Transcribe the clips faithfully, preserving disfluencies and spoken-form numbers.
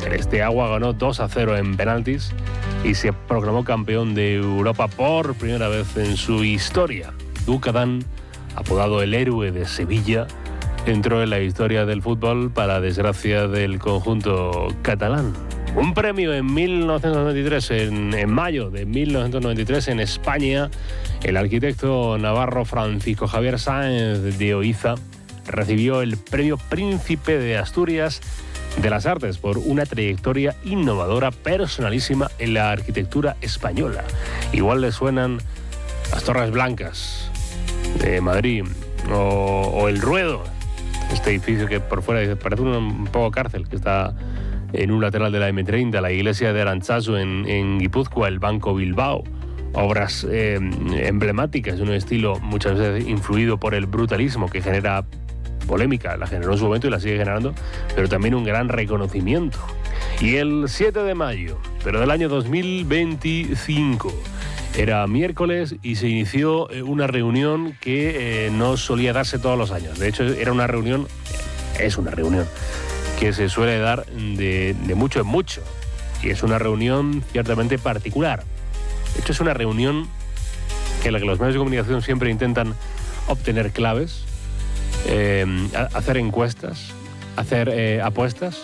El Steaua ganó dos a cero en penaltis y se proclamó campeón de Europa por primera vez en su historia. Ducadán, apodado el héroe de Sevilla, entró en la historia del fútbol para desgracia del conjunto catalán. Un premio en mil novecientos noventa y tres, en, en mayo de mil novecientos noventa y tres, en España, el arquitecto navarro Francisco Javier Sáenz de Oiza recibió el premio Príncipe de Asturias de las Artes por una trayectoria innovadora, personalísima en la arquitectura española. Igual le suenan las Torres Blancas de Madrid o, o el Ruedo, este edificio que por fuera parece un, un poco cárcel, que está en un lateral de la eme treinta, la iglesia de Arantzazu en, en Guipúzcoa, el Banco Bilbao, obras eh, emblemáticas de un estilo muchas veces influido por el brutalismo que genera polémica, la generó en su momento y la sigue generando, pero también un gran reconocimiento. Y el siete de mayo, pero del año dos mil veinticinco, era miércoles y se inició una reunión que eh, no solía darse todos los años. De hecho, era una reunión, es una reunión, que se suele dar de, de mucho en mucho. Y es una reunión ciertamente particular. De hecho, es una reunión en la que los medios de comunicación siempre intentan obtener claves, eh, hacer encuestas, hacer eh, apuestas.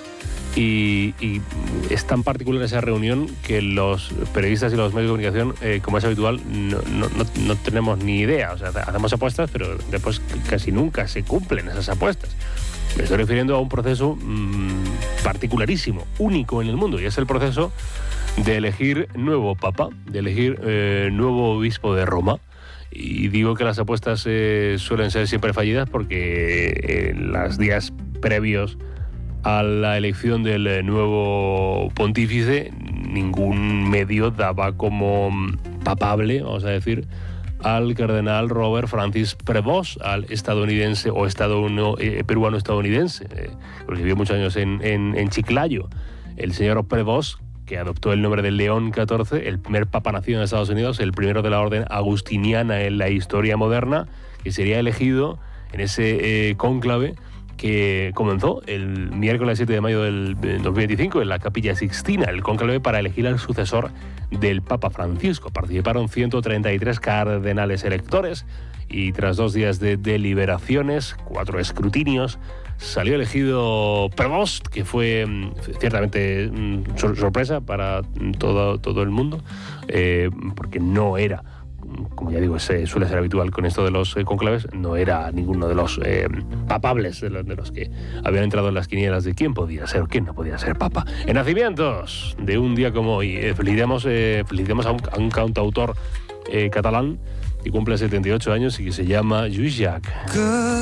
Y, y es tan particular esa reunión que los periodistas y los medios de comunicación, eh, como es habitual, no, no, no, no tenemos ni idea. O sea, hacemos apuestas, pero después casi nunca se cumplen esas apuestas. Me estoy refiriendo a un proceso mmm, particularísimo, único en el mundo, y es el proceso de elegir nuevo papa, de elegir eh, nuevo obispo de Roma. Y digo que las apuestas eh, suelen ser siempre fallidas porque en los días previos a la elección del nuevo pontífice, ningún medio daba como papable, vamos a decir, al cardenal Robert Francis Prevost, al estadounidense o estadoun- eh, peruano-estadounidense, eh, porque vivió muchos años en, en, en Chiclayo. El señor Prevost, que adoptó el nombre de León catorce, el primer papa nacido en Estados Unidos, el primero de la orden agustiniana en la historia moderna, que sería elegido en ese eh, cónclave que comenzó el miércoles siete de mayo del dos mil veinticinco en la Capilla Sixtina, el cónclave para elegir al sucesor del Papa Francisco. Participaron ciento treinta y tres cardenales electores y tras dos días de deliberaciones, cuatro escrutinios, salió elegido Prevost, que fue ciertamente sor- sorpresa para todo, todo el mundo, eh, porque no era, como ya digo, se suele ser habitual con esto de los eh, conclaves, no era ninguno de los eh, papables de los, de los que habían entrado en las quinielas de quién podía ser o quién no podía ser papa. En nacimientos de un día como hoy, eh, felicitamos, eh, felicitamos a, un, a un cantautor eh, catalán que cumple setenta y ocho años y que se llama Lluís Llach.